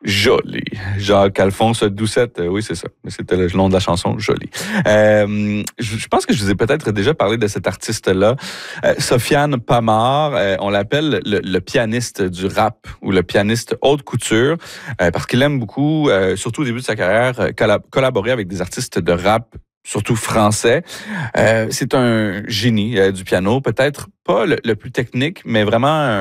Jolie. Jacques-Alphonse Doucette, oui, c'est ça. C'était le nom de la chanson, Jolie. Je pense que je vous ai peut-être déjà parlé de cet artiste-là. Sofiane Pamar, on l'appelle le pianiste du rap ou le pianiste haute couture, parce qu'il aime beaucoup, surtout au début de sa carrière, collaborer avec des artistes de rap surtout français. C'est un génie du piano, peut-être pas le plus technique, mais vraiment